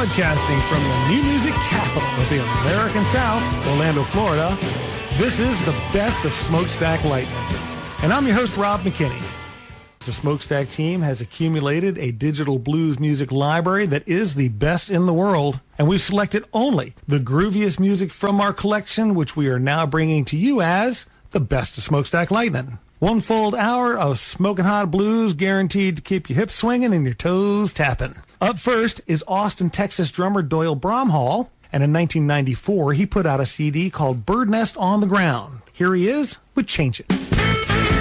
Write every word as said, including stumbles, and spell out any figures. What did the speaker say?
Broadcasting from the new music capital of the American South, Orlando, Florida, this is the best of Smokestack Lightning. And I'm your host, Rob McKinney. The Smokestack team has accumulated a digital blues music library that is the best in the world, and we've selected only the grooviest music from our collection, which we are now bringing to you as the best of Smokestack Lightning. One full hour of smoking hot blues guaranteed to keep your hips swinging and your toes tapping. Up first is Austin, Texas drummer Doyle Bromhall, and in nineteen ninety-four he put out a C D called Bird Nest on the Ground. Here he is with Change It.